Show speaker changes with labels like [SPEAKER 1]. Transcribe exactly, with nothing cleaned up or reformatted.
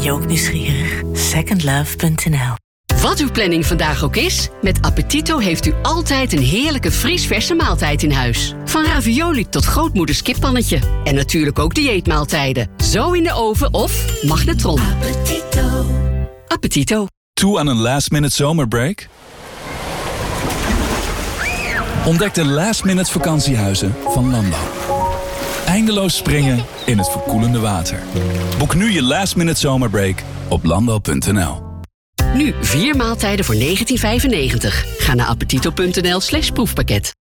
[SPEAKER 1] je ook nieuwsgierig? second love punt n l.
[SPEAKER 2] Wat uw planning vandaag ook is, met Appetito heeft u altijd een heerlijke vriesverse maaltijd in huis. Van ravioli tot grootmoeders kippannetje. En natuurlijk ook dieetmaaltijden. Zo in de oven of magnetron. Appetito. Appetito.
[SPEAKER 3] Toe aan een last-minute zomerbreak? Ontdek de last-minute vakantiehuizen van Landau. Eindeloos springen in het verkoelende water. Boek nu je last-minute zomerbreak op landau punt n l.
[SPEAKER 2] Nu vier maaltijden voor negentien vijfennegentig. Ga naar appetito punt n l slash proefpakket.